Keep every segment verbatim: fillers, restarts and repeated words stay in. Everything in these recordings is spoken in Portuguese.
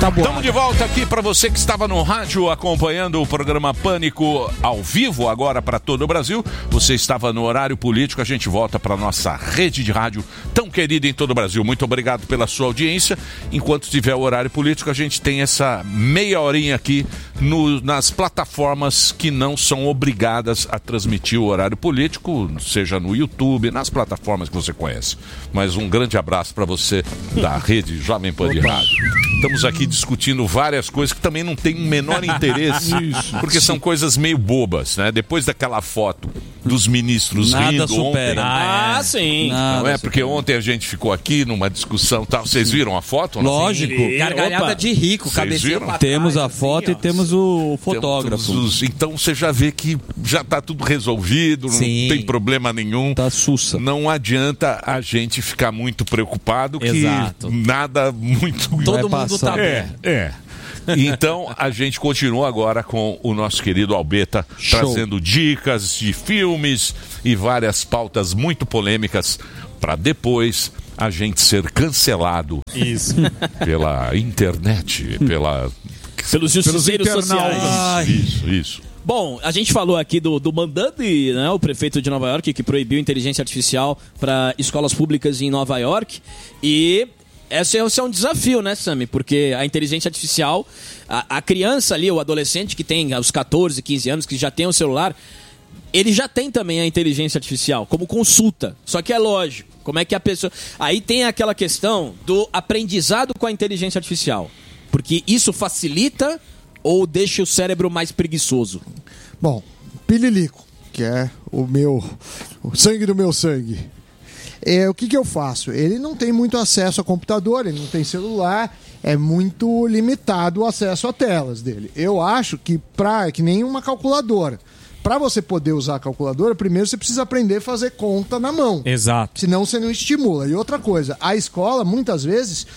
Estamos de volta aqui para você que estava no rádio acompanhando o programa Pânico ao vivo, agora para todo o Brasil. Você estava no horário político, a gente volta para nossa rede de rádio tão querida em todo o Brasil. Muito obrigado pela sua audiência. Enquanto tiver o horário político, a gente tem essa meia horinha aqui no, nas plataformas que não são obrigadas a transmitir o horário político, seja no YouTube, nas plataformas que você conhece. Mas um grande abraço para você da rede Jovem Pan de Rádio. Estamos aqui discutindo várias coisas que também não tem o menor interesse, porque são coisas meio bobas, né? Depois daquela foto dos ministros Nada rindo supera. ontem. Ah, é. sim. Nada não é? Supera. Porque ontem a gente ficou aqui numa discussão e tal. Vocês viram a foto? Lógico. Sim. Gargalhada Opa. de rico, cabecinha pra trás. Temos a foto assim, e temos o fotógrafo. Temos os- então você já vê que já está tudo resolvido, Sim. não tem problema nenhum. Tá sussa. Não adianta a gente ficar muito preocupado que Exato. nada muito... Todo Vai mundo passar. tá É, bem. é. Então a gente continua agora com o nosso querido Albeta, Show. trazendo dicas de filmes e várias pautas muito polêmicas para depois a gente ser cancelado Isso. pela internet, pela... Pelos justiceiros sociais. Ai. Isso, isso. Bom, a gente falou aqui do, do mandante, né, o prefeito de Nova York, que proibiu inteligência artificial para escolas públicas em Nova York. E esse é, esse é um desafio, né, Sami? Porque a inteligência artificial, a, a criança ali, o adolescente que tem os catorze, quinze anos, que já tem o celular, ele já tem também a inteligência artificial como consulta. Só que é lógico, como é que a pessoa... Aí tem aquela questão do aprendizado com a inteligência artificial. Porque isso facilita ou deixa o cérebro mais preguiçoso? Bom, Pililico, que é o meu, o sangue do meu sangue. É, o que, que eu faço? Ele não tem muito acesso a computador, ele não tem celular, é muito limitado o acesso a telas dele. Eu acho que, pra, que nem uma calculadora. Para você poder usar a calculadora, primeiro você precisa aprender a fazer conta na mão. Exato. Senão você não estimula. E outra coisa, a escola, muitas vezes,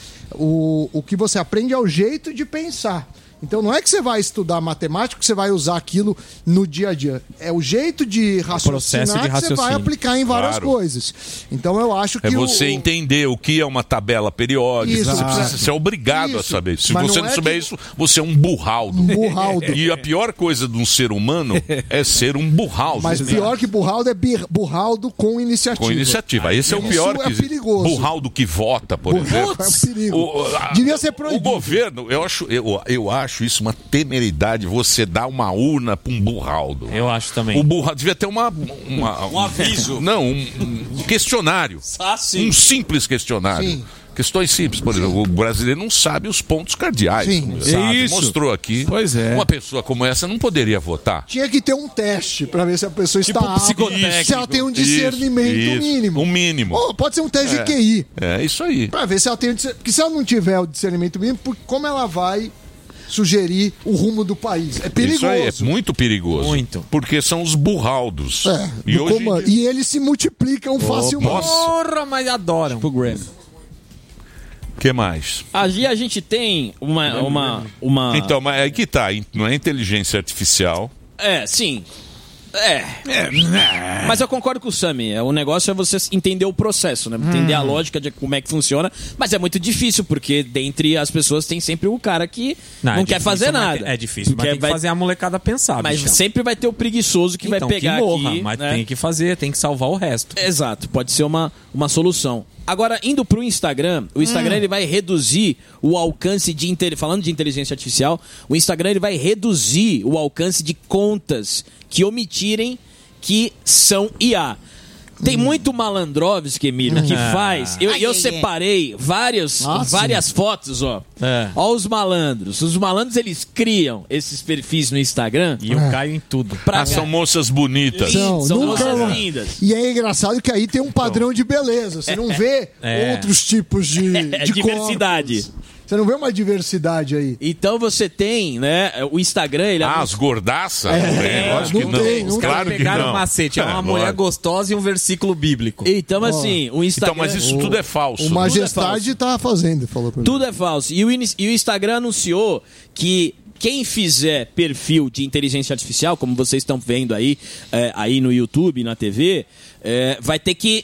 o, o que você aprende é o jeito de pensar. Então não é que você vai estudar matemática que você vai usar aquilo no dia a dia. É o jeito de raciocinar processo de que você vai raciocínio. aplicar em várias Claro. coisas. Então eu acho que É você o... entender o que é uma tabela periódica. Isso. Você precisa ser obrigado a Isso. saber. Se Mas você não não é souber que- isso, você é um burraldo. Um burraldo. E a pior coisa de um ser humano é ser um burraldo. Mas pior que burraldo é bir- burraldo com iniciativa. Com iniciativa. Esse é o Isso pior é que perigoso. burraldo que vota, por exemplo. Burraldo é um perigo. O- a- Devia ser O proibido. governo, eu acho, eu, eu acho isso uma temeridade, você dar uma urna para um burraldo. Eu acho também. O burraldo devia ter uma, uma- Um aviso. Não, um, um questionário. Ah, sim. Um simples questionário. Sim. Questões simples, por exemplo, o brasileiro não sabe os pontos cardeais. Sim. como sabe. Isso. Mostrou aqui. Pois é. Uma pessoa como essa não poderia votar. Tinha que ter um teste para ver se a pessoa Tipo está apta, psicotécnico. se ela tem um discernimento Isso, isso. mínimo. Um mínimo. Ou pode ser um teste de Q I. É isso aí. Pra ver se ela tem o discer- porque se ela não tiver o discernimento mínimo, por- como ela vai sugerir o rumo do país? É perigoso. Isso aí é muito perigoso. Muito. Porque são os burraldos. É, e do hoje em comando. dia- E eles se multiplicam facilmente. nossa. Porra, mas adoram. Tipo Graham. O que mais? Ali a gente tem uma... uma, uma... Então, mas aí que tá. Não é inteligência artificial. É, sim. É. Mas eu concordo com o Sami. é, O negócio é você entender o processo, né? Entender a lógica de como é que funciona. Mas é muito difícil, porque dentre as pessoas tem sempre o cara que não, é quer difícil, fazer mas nada. tem- É difícil, mas Porque tem que vai- fazer a molecada pensar, Mas bichão. sempre vai ter o preguiçoso que Então, vai pegar que morra, aqui. mas né? tem que fazer, tem que salvar o resto. Exato, pode ser uma, uma solução. Agora, indo pro Instagram, o Instagram ele vai reduzir o alcance de... inte- Falando de inteligência artificial, o Instagram ele vai reduzir o alcance de contas que omitirem que são I A. Tem muito Malandrovski, Emílio, que faz... Eu, eu separei várias, Ah, várias fotos, ó. É. Ó os malandros. Os malandros, eles criam esses perfis no Instagram E eu caio em tudo. pra... Ah, são moças bonitas. São, são nunca- moças lindas. E é engraçado que aí tem um padrão de beleza. Você não vê É. outros tipos de, É, de diversidade. corpos. Você não vê uma diversidade aí. Então você tem, né, o Instagram, ele é Ah, muito- as gordaças? É, não tem, lógico não que não. tem, não claro tem. que Pegaram não. o macete, é uma É, mulher lógico. gostosa e um versículo bíblico. Então, assim, o Instagram... Então, mas isso tudo é falso. O né? Majestade tá fazendo, falou pra mim. Tudo é falso. E o, Ini- e o Instagram anunciou que quem fizer perfil de inteligência artificial, como vocês estão vendo aí, é, aí no YouTube, na T V, é, vai ter que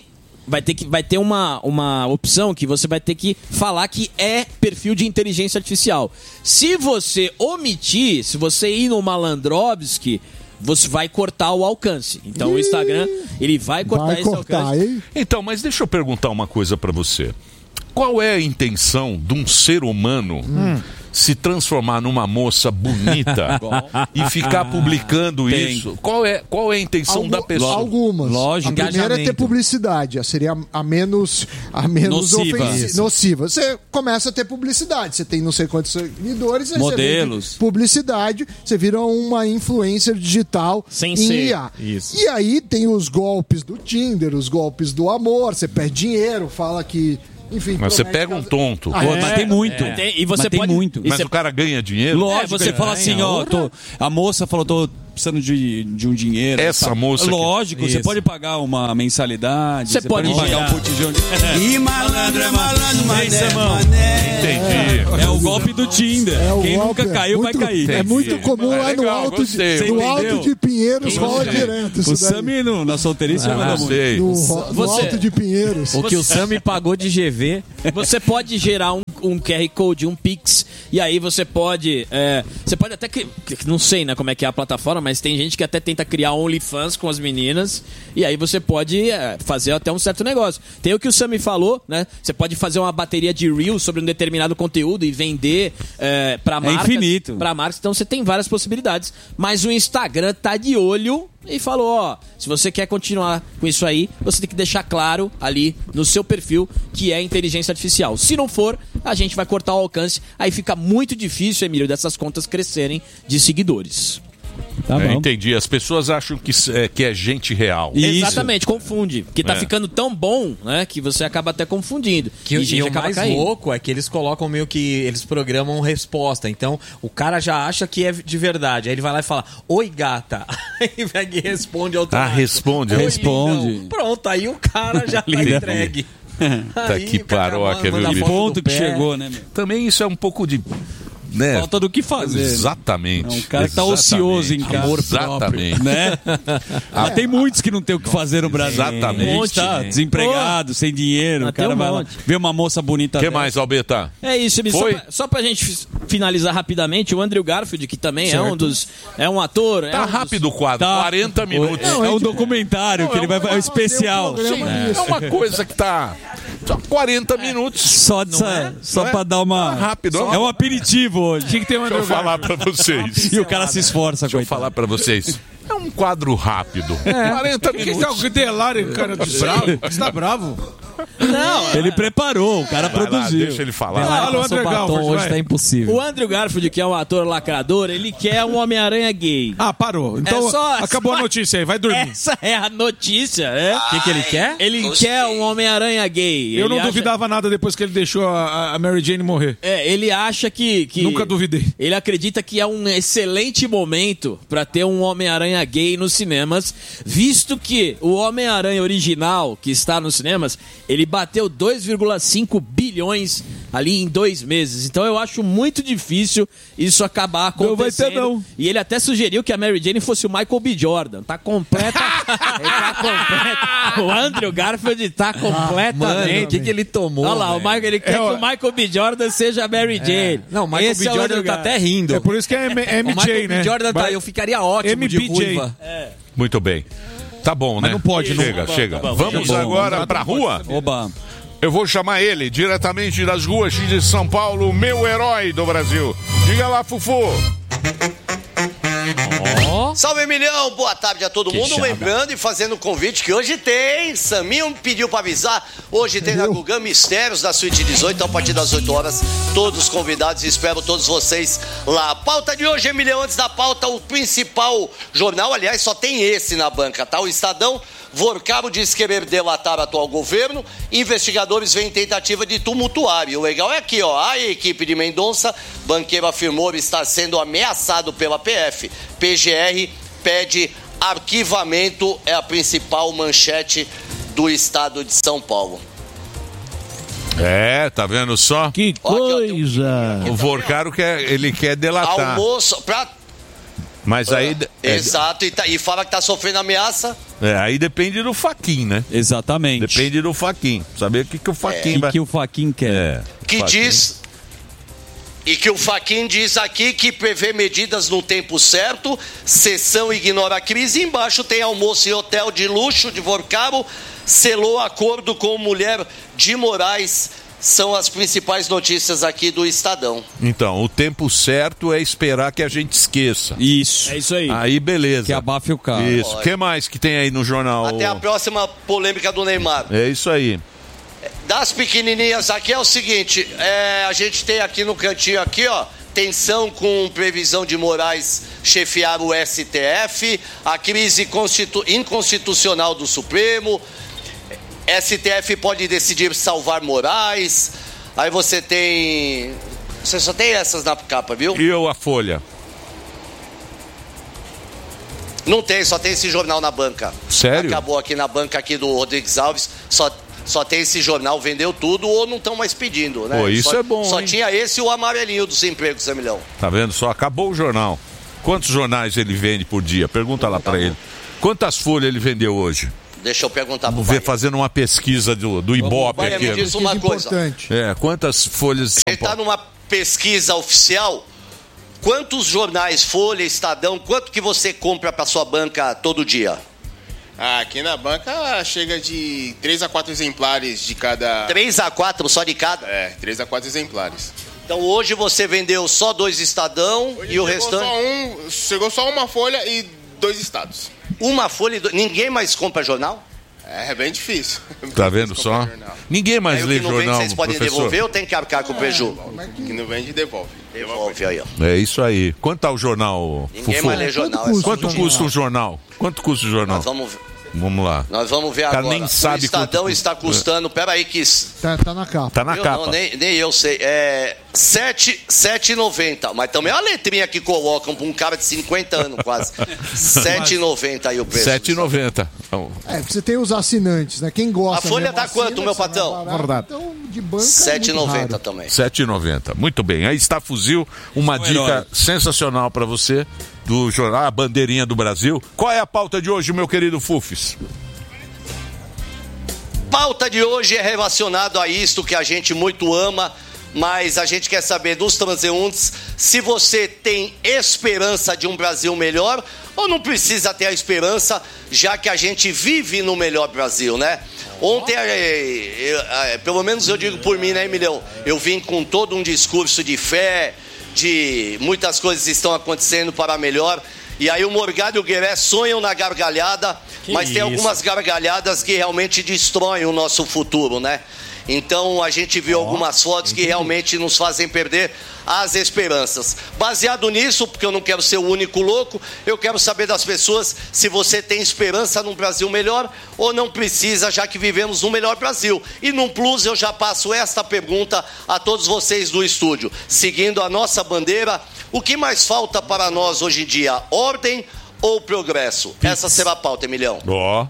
vai ter, que, vai ter uma, uma opção que você vai ter que falar que é perfil de inteligência artificial. Se você omitir, se você ir no Malandrovski, você vai cortar o alcance. Então Ih, o Instagram, ele vai cortar vai esse cortar, alcance. Hein? Então, mas deixa eu perguntar uma coisa pra você. Qual é a intenção de um ser humano hum. se transformar numa moça bonita e ficar publicando Tem. isso? Qual é, qual é a intenção Algu- da pessoa? Algumas. Lógico. A primeira é ter Engajamento. publicidade. Seria a menos, a menos Nociva. ofensi- Isso. nociva. Você começa a ter publicidade. Você tem não sei quantos seguidores. aí Modelos. Você vende publicidade. Você vira uma influencer digital Sem em ser. I A. Isso. E aí tem os golpes do Tinder, os golpes do amor. Você perde dinheiro, fala que... Enfim, Mas você promete pega um casa- tonto. Ah, Pô, é? mas tem muito. É. Tem- e você mas tem pode- muito. e Mas você- o cara ganha dinheiro? Lógico, É, você você fala ganha, assim, ó, tô, a moça falou, tô precisando de, de um dinheiro. Essa tá? moça que- Lógico, você Isso. pode pagar uma mensalidade, Você você, pode pode, pagar gerar. um botijão de... E malandro é malandro, mané, mané. Entendi. É o golpe do Tinder. É o Quem golpe, nunca caiu, muito- vai cair. É muito comum É lá no legal, alto, gostei. de, no Você alto entendeu? de Pinheiros, rola Gostei. direto. O Isso daí. Sami no, na solteirice Ah, manda muito. sei. No, ro- no Você- alto de Pinheiros. O que o Sam me pagou de G V. Você pode gerar um, um Q R Code, um Pix, e aí você pode. É, você pode até. cri- Não sei né, como é que é a plataforma, mas tem gente que até tenta criar OnlyFans com as meninas, e aí você pode é, fazer até um certo negócio. Tem o que o Sam me falou, né? Você pode fazer uma bateria de Reels sobre um determinado conteúdo e vender é, para marcas. infinito. Pra marcas, então você tem várias possibilidades. Mas o Instagram tá de olho e falou, ó, se você quer continuar com isso aí, você tem que deixar claro ali no seu perfil que é inteligência artificial. Se não for, a gente vai cortar o alcance. Aí fica muito difícil, Emílio, dessas contas crescerem de seguidores. Tá É, bom. entendi. As pessoas acham que, é, que é gente real. Isso. Exatamente, confunde. Porque tá É. ficando tão bom, né, que você acaba até confundindo. Que, e e gente o acaba mais caindo. louco é que eles colocam meio que. Eles programam resposta. Então o cara já acha que é de verdade. Aí ele vai lá e fala: Oi, gata. Aí pega e responde Ah, automático. responde. Oi, Responde. lindão. Pronto, aí o cara já tá Entendi. entregue. Tá Aí que o cara paróquia, manda meu a bicho. foto Ponto do que pé. chegou, né, meu? Também isso é um pouco de... Né? Falta do que fazer. Exatamente. É um cara que tá Exatamente. ocioso em casa. Amor Exatamente. Né? Mas tem muitos que não tem o que fazer no Brasil. Exatamente. A gente tá desempregado, sem dinheiro. Ah, O cara tem um vai lá, monte. vê uma moça bonita O que dessa. mais, Albeta? É isso, Emílio. Só Foi? pra, só pra gente fi- finalizar rapidamente, o Andrew Garfield, que também é um dos. É um ator. é Tá um dos- rápido o quadro, Tá. quarenta minutos. É um documentário que ele vai fazer, é um especial. Fazer um Sim, programa é nisso. uma coisa que tá só quarenta minutos. Só, de sa- só Não é? pra dar uma. Tá rápido, ó. É um aperitivo hoje. Tinha que ter um Deixa eu falar pra vocês. E o cara se esforça, Deixa eu coitado. falar pra vocês. É um quadro rápido. quarenta Que minutos. tá com Delari, cara de bravo? Você tá bravo? Não, Ele preparou, o cara Vai lá, produziu. deixa ele falar. Ah, Fala, Alô, passou André batom, Galvas, hoje vai. tá impossível. o Andrew Garfield, que é um ator lacrador, ele quer um Homem-Aranha gay. Ah, parou. Então É só- acabou só- a notícia aí, vai dormir. Essa é a notícia, é? O que, que ele quer? Ele quer um Homem-Aranha gay. Eu Ele não acha- duvidava nada depois que ele deixou a, a Mary Jane morrer. É, ele acha que, que. Nunca duvidei. Ele acredita que é um excelente momento pra ter um Homem-Aranha gay nos cinemas, visto que o Homem-Aranha original que está nos cinemas, ele bateu dois vírgula cinco bilhões ali em dois meses. Então eu acho muito difícil isso acabar acontecendo. Não vai ter, não. E ele até sugeriu que a Mary Jane fosse o Michael B. Jordan. Tá completa. ele tá completo. O Andrew Garfield tá completamente. Mano, o que, que ele tomou? Olha lá, o velho? Michael, ele quer É, ó. que o Michael B. Jordan seja a Mary Jane. Não, o Michael Esse B. é o Jordan Andrew tá Gar- até rindo. É por isso que é M- O Michael MJ, né? B. Jordan tá Vai- aí, eu ficaria ótimo de M B J. ruiva. Muito bem. Tá bom, né? não pode, não. Chega, Tá bom, chega. tá bom. Vamos Tá bom. agora pra rua. Oba. Eu vou chamar ele diretamente das ruas de São Paulo, meu herói do Brasil. Diga lá, Fufu. Salve, Milhão! Boa tarde a todo mundo. Lembrando e fazendo o convite que hoje tem. Saminho pediu pra avisar. Hoje tem na Gugan Mistérios da Suíte dezoito, então, a partir das oito horas. Todos convidados, espero todos vocês lá. A pauta de hoje, Emilhão, antes da pauta, o principal jornal, aliás, só tem esse na banca, tá? O Estadão. Vorcaro diz querer delatar o atual governo. Investigadores veem tentativa de tumultuar. E o legal é aqui, ó. A equipe de Mendonça, banqueiro afirmou estar sendo ameaçado pela P F. P G R pede arquivamento. É a principal manchete do estado de São Paulo. É, tá vendo só? Que Ó, aqui, ó, tem um- coisa. O Vorcaro quer, ele quer delatar. Almoço, pra... Mas aí... É, Exato, e, tá, e fala que tá sofrendo ameaça. É, aí depende do Faquin, né? Exatamente. Depende do Faquin. Saber o que, que o Faquin é. vai... O que o Faquin quer. É, Que Faquin. diz... E que o Faquin diz aqui que prevê medidas no tempo certo, sessão ignora a crise, embaixo tem almoço e hotel de luxo de Vorcabo, selou acordo com mulher de Moraes, são as principais notícias aqui do Estadão. Então, o tempo certo é esperar que a gente esqueça. Isso. É isso aí. Aí, beleza. Que abafe o carro. Isso. O que mais que tem aí no jornal? Até a próxima polêmica do Neymar. É isso aí. Das pequenininhas aqui é o seguinte, é, a gente tem aqui no cantinho aqui, ó, tensão com previsão de Moraes chefiar o S T F, a crise constitu- inconstitucional do Supremo, S T F pode decidir salvar Moraes, aí você tem... Você só tem essas na capa, viu? E eu, a Folha? Não tem, só tem esse jornal na banca. Sério? Acabou aqui na banca aqui do Rodrigues Alves, só... Só tem esse jornal, vendeu tudo ou não estão mais pedindo, né? Pô, isso só, é bom, Só hein? tinha esse e o amarelinho dos empregos, Zé Milhão. Tá vendo só? Acabou o jornal. Quantos jornais ele vende por dia? Pergunta lá pra ele. Quantas folhas ele vendeu hoje? Deixa eu perguntar pro Vamos ver, pai. fazendo uma pesquisa do, do Ibope Bahia, aqui. me diz uma coisa. Importante. É, quantas folhas de São Ele tá Paulo? numa pesquisa oficial. Quantos jornais, Folha, Estadão, quanto que você compra pra sua banca todo dia? Ah, aqui na banca chega de três a quatro exemplares de cada... Três a quatro só de cada? É, três a quatro exemplares. Então hoje você vendeu só dois Estadão Hoje e o chegou restante... Só um, chegou só uma folha e dois estados. Uma folha e dois... Ninguém mais compra jornal? É, é bem difícil. Tá vendo só? Ninguém mais Aí o lê que não vende, jornal, vocês podem professor. devolver ou tem que arcar com o preju? Que não vende, devolve. Devolve aí, ó. É isso aí. Quanto tá o jornal, Ninguém Fufu? mais lê jornal. Quanto é só Quanto jornal. custa o jornal? Quanto custa o jornal? Nós vamos ver. Vamos lá. Nós vamos ver O cara agora. nem sabe o Estadão quanto- está custando, peraí que... Tá, tá na capa. Tá na eu capa. Não, nem, nem eu sei. É sete reais e noventa centavos. Mas também é uma letrinha que colocam para um cara de cinquenta anos quase. sete reais e noventa centavos aí o preço. sete reais e noventa centavos. É, você tem os assinantes, né? Quem gosta. A folha mesmo tá assina, quanto, meu se não é patrão? barato, Verdade. Então, de banca sete reais e é muito noventa raro. também. sete reais e noventa centavos. Muito bem. Aí está Fuzil, uma Sou dica herói. sensacional para você do jornal A Bandeirinha do Brasil. Qual é a pauta de hoje, meu querido Fufis? Pauta de hoje é relacionado a isto que a gente muito ama, mas a gente quer saber dos transeuntes se você tem esperança de um Brasil melhor ou não precisa ter a esperança, já que a gente vive no melhor Brasil, né? Ontem, é, é, é, pelo menos eu digo por mim, né, Emilhão? Eu vim com todo um discurso de fé, de muitas coisas estão acontecendo para melhor. E aí o Morgado e o Gueré sonham na gargalhada, Que mas tem isso? algumas gargalhadas que realmente destroem o nosso futuro, né? Então a gente viu algumas fotos que realmente nos fazem perder as esperanças. Baseado nisso, porque eu não quero ser o único louco, eu quero saber das pessoas se você tem esperança num Brasil melhor ou não precisa, já que vivemos no melhor Brasil. E num Plus eu já passo esta pergunta a todos vocês do estúdio. Seguindo a nossa bandeira, o que mais falta para nós hoje em dia? Ordem ou progresso? Essa será a pauta, Emilhão. Ó.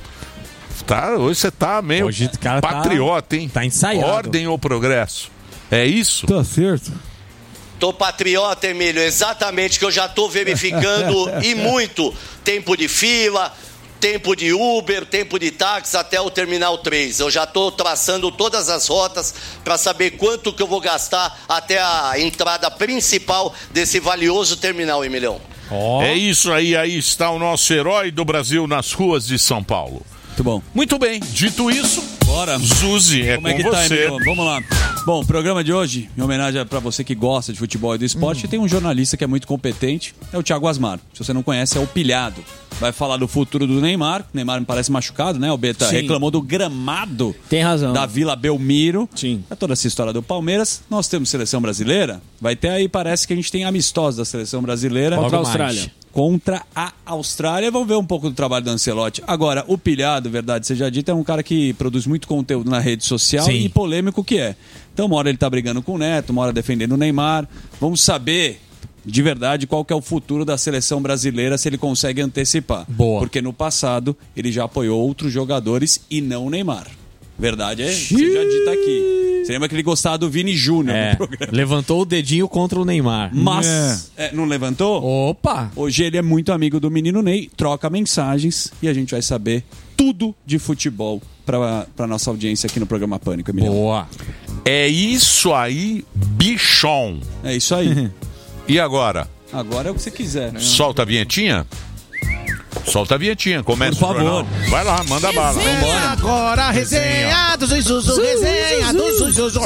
Tá, hoje você tá meio Hoje o cara tá- patriota, hein? tá ensaiado. Ordem ou progresso? É isso? Tá certo. Tô patriota, Emílio, exatamente, que eu já tô verificando e muito tempo de fila, tempo de Uber, tempo de táxi até o Terminal três. Eu já tô traçando todas as rotas para saber quanto que eu vou gastar até a entrada principal desse valioso terminal, Emilhão. É isso aí, aí está o nosso herói do Brasil nas ruas de São Paulo. Muito bom. Muito bem, dito isso, Bora. Zuzi, é Como é com que tá, você. Emilio? Vamos lá. Bom, o programa de hoje, em homenagem para você que gosta de futebol e do esporte, tem um jornalista que é muito competente, é o Thiago Asmar. Se você não conhece, é o Pilhado. Vai falar do futuro do Neymar. O Neymar me parece machucado, né? O Beta Sim. reclamou do gramado Tem razão. da Vila Belmiro. Sim. É toda essa história do Palmeiras. Nós temos seleção brasileira. Vai ter aí, parece que a gente tem amistosos da seleção brasileira. Contra a Logo mais. Austrália. Contra a Austrália. Vamos ver um pouco do trabalho do Ancelotti. Agora, o Pilhado, verdade seja dita, é um cara que produz muito conteúdo na rede social. Sim. E polêmico que é. Então, uma hora ele tá brigando com o Neto, uma hora defendendo o Neymar. Vamos saber de verdade qual que é o futuro da seleção brasileira, se ele consegue antecipar. Boa. Porque no passado ele já apoiou outros jogadores e não o Neymar. Verdade é, você já dita aqui. Você lembra que ele gostava do Vini Júnior É, no programa? levantou o dedinho contra o Neymar. Mas, é, não levantou? Opa! Hoje ele é muito amigo do menino Ney, troca mensagens e a gente vai saber tudo de futebol para pra nossa audiência aqui no programa Pânico, Emiliano. Boa! É isso aí, bichão. É isso aí. E agora? Agora é o que você quiser, né? Solta a vinhetinha? Solta a vinhetinha, começa Por o jornal. favor. Vai lá, manda bala. Vambora. Agora a resenha do Zuzu, resenha do Zuzu,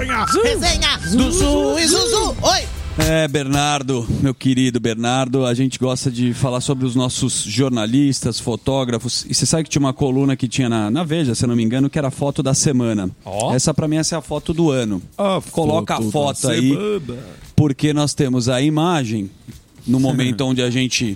resenha do Zuzu. Oi! É, Bernardo, meu querido Bernardo, a gente gosta de falar sobre os nossos jornalistas, fotógrafos. E você sabe que tinha uma coluna que tinha na, na Veja, se eu não me engano, que era a foto da semana. Oh. Essa pra mim essa é a foto do ano. A Coloca foto a foto da aí, semana. porque nós temos a imagem, no momento onde a gente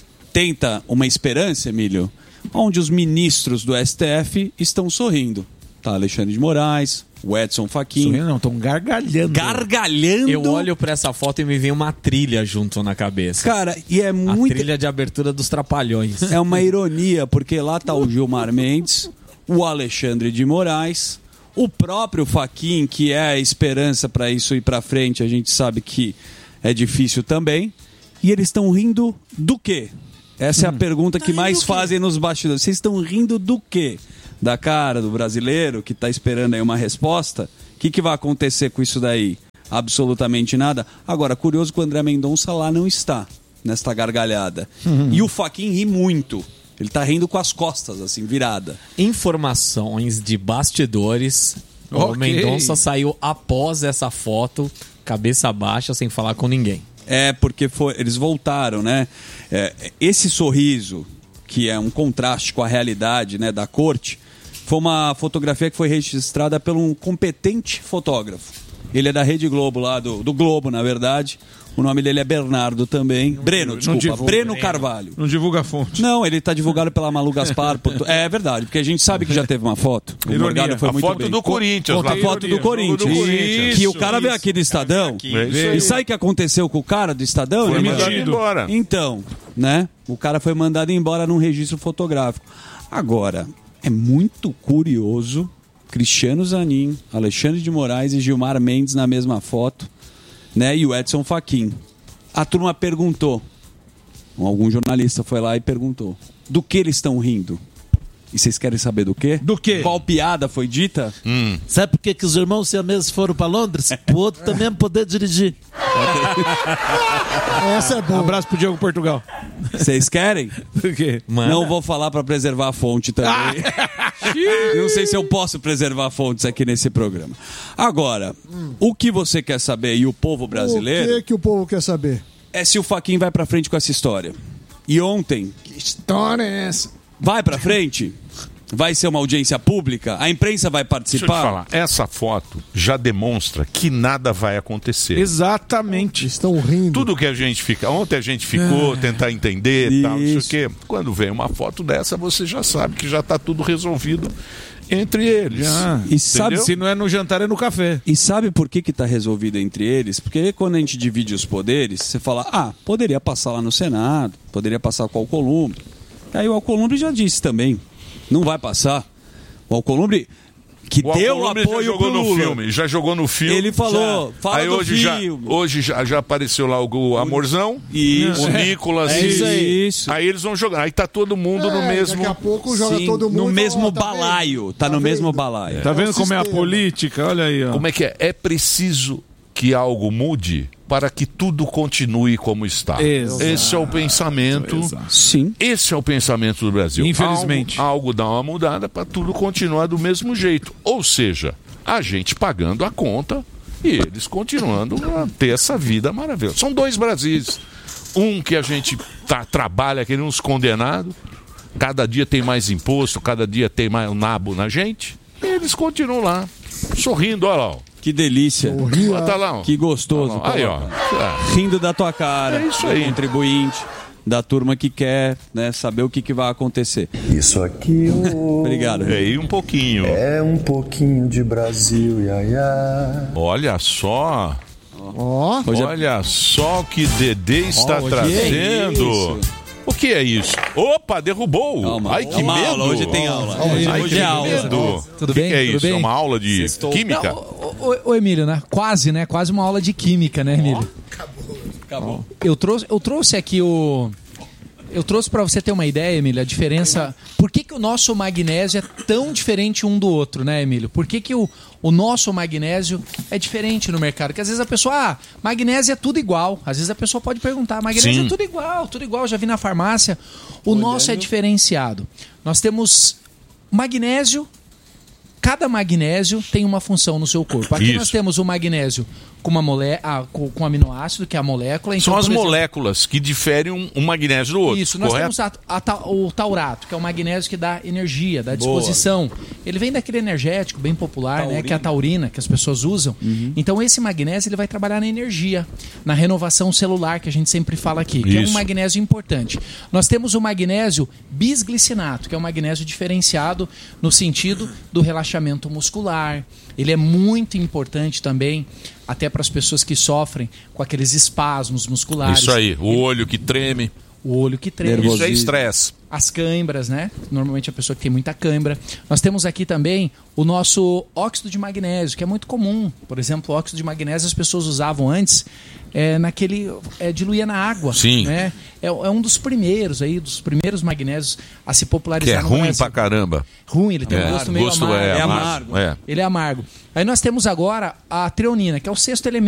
tenta uma esperança, Emílio, onde os ministros do S T F estão sorrindo. Tá Alexandre de Moraes, o Edson Fachin. Sorrindo não, estão gargalhando. Gargalhando. Eu olho pra essa foto e me vem uma trilha junto na cabeça. Cara, e é A muito... trilha de abertura dos Trapalhões. É uma ironia, porque lá tá o Gilmar Mendes, o Alexandre de Moraes, o próprio Fachin, que é a esperança para isso ir para frente, a gente sabe que é difícil também. E eles estão rindo do quê? Essa é a pergunta que mais fazem nos bastidores. Vocês estão rindo do quê? Da cara do brasileiro que está esperando aí uma resposta? O que, que vai acontecer com isso daí? Absolutamente nada. Agora, curioso que o André Mendonça lá não está, nesta gargalhada. Uhum. E o Fachin ri muito. Ele tá rindo com as costas, assim, virada. Informações de bastidores. Okay. O Mendonça saiu após essa foto, cabeça baixa, sem falar com ninguém. É, porque foi, eles voltaram, né? É, esse sorriso, que é um contraste com a realidade, né, da corte, foi uma fotografia que foi registrada por um competente fotógrafo. Ele é da Rede Globo lá, do, do Globo, na verdade. O nome dele é Bernardo também. Não, Breno, desculpa. Divulga, Breno Carvalho. Não divulga a fonte. Não, ele tá divulgado pela Malu Gaspar. Por... É verdade, porque a gente sabe que já teve uma foto. O Ironia. foi a muito foto bem. do Corinthians. A foto do Corinthians. Do Corinthians. Que o cara veio aqui do Estadão. É e sabe o que aconteceu com o cara do Estadão? Foi ele mandado metido. embora. Então, né? O cara foi mandado embora num registro fotográfico. Agora, é muito curioso Cristiano Zanin, Alexandre de Moraes e Gilmar Mendes na mesma foto, né? E o Edson Fachin. A turma perguntou, algum jornalista foi lá e perguntou, do que eles estão rindo? E vocês querem saber do quê? Do quê? Qual piada foi dita? Hum. Sabe por que, que os irmãos siameses foram para Londres? Pro outro também poder dirigir. Essa é boa. Abraço pro Diogo Portugal. Vocês querem? Do quê? Manda. Não vou falar para preservar a fonte também. Eu não sei se eu posso preservar fontes aqui nesse programa. Agora, hum. o que você quer saber e o povo brasileiro... O que, que o povo quer saber? É se o Fachin vai para frente com essa história. E ontem... Que história é essa? Vai para frente? Vai ser uma audiência pública? A imprensa vai participar? Deixa eu te falar, essa foto já demonstra que nada vai acontecer. Exatamente. Estão rindo. Tudo que a gente fica... Ontem a gente ficou, tentar entender e tal, não sei o quê. Quando vem uma foto dessa, você já sabe que já está tudo resolvido entre eles. Já. E sabe, se não é no jantar, é no café. E sabe por que que tá resolvido entre eles? Porque quando a gente divide os poderes, você fala, ah, poderia passar lá no Senado, poderia passar com o Alcolumbre. Aí o Alcolumbre já disse também, não vai passar. O Alcolumbre, que o deu Alcolumbre apoio já jogou pro no Lula. filme, já jogou no filme. Ele falou, já. fala aí do hoje filme. Já, hoje já, já apareceu lá o Amorzão, Isso. o Nicolas. É isso aí. Isso. Aí eles vão jogar. Aí tá todo mundo É, no mesmo... Daqui a pouco joga Sim, todo mundo. no mesmo ó, tá balaio. vendo? Tá, no Tá mesmo vendo? balaio. Tá vendo o como é a sistema. política? Olha aí, ó. Como é que é? É preciso que algo mude para que tudo continue como está. Exato. Esse é o pensamento. Exato. Sim. Esse é o pensamento do Brasil. Infelizmente. Algo, algo dá uma mudada para tudo continuar do mesmo jeito. Ou seja, a gente pagando a conta e eles continuando a ter essa vida maravilhosa. São dois Brasis. Um que a gente tá, trabalha que nem uns condenados, cada dia tem mais imposto, cada dia tem mais um nabo na gente, e eles continuam lá, sorrindo, olha lá. Ó. Que delícia. Ó, tá lá, ó. Que gostoso. Tá lá, ó. Aí, ó. Coloca. Rindo da tua cara. É isso aí. Do contribuinte, da turma que quer, né, saber o que, que vai acontecer. Isso aqui oh, Obrigado. É aí um pouquinho. é um pouquinho de Brasil, ia, ia. Olha só. Ó, Hoje é- Olha só o que Dedê está Ó, hoje trazendo. é isso. O que é isso? Opa, derrubou. Calma. Ai, que Uma medo. aula, hoje tem aula. Ai, Hoje que é aula. medo. Tudo que bem? que é Tudo isso? bem? É uma aula de Sextou. química? Ô, Emílio, né? Quase, né? Quase uma aula de química, né, Emílio? Acabou. Eu trouxe, eu trouxe aqui o... Eu trouxe para você ter uma ideia, Emílio, a diferença... Por que, que o nosso magnésio é tão diferente um do outro, né, Emílio? Por que, que o, o nosso magnésio é diferente no mercado? Porque às vezes a pessoa... Ah, magnésio é tudo igual. Às vezes a pessoa pode perguntar, magnésio Sim. é tudo igual, tudo igual. Já vi na farmácia. O Olhando. nosso é diferenciado. Nós temos magnésio... Cada magnésio tem uma função no seu corpo. Aqui Isso. nós temos o magnésio com uma mole... ah, com, com aminoácido, que é a molécula. Então, São as por exemplo, moléculas que diferem um, um magnésio do outro. Isso, nós correto? temos a, a ta- o taurato, que é o magnésio que dá energia, dá disposição. Ele vem daquele energético bem popular, né, que é a taurina, que as pessoas usam. Uhum. Então esse magnésio ele vai trabalhar na energia, na renovação celular, que a gente sempre fala aqui, que é um Isso. magnésio importante. Nós temos o magnésio bisglicinato, que é um magnésio diferenciado no sentido do relaxamento muscular. Ele é muito importante também, até para as pessoas que sofrem com aqueles espasmos musculares. Isso aí, o olho que treme. O olho que treme. Isso é estresse. As câimbras, né? Normalmente a pessoa que tem muita câimbra. Nós temos aqui também o nosso óxido de magnésio, que é muito comum. Por exemplo, o óxido de magnésio as pessoas usavam antes é, naquele... É, diluía na água. Sim. Né? É, é um dos primeiros aí, dos primeiros magnésios a se Que popularizar é no ruim Brasil. pra caramba. Ruim, ele tem É, um gosto meio gosto amargo. é É amargo. amargo. É. Ele é amargo. Aí nós temos agora a treonina, que é o sexto elemento.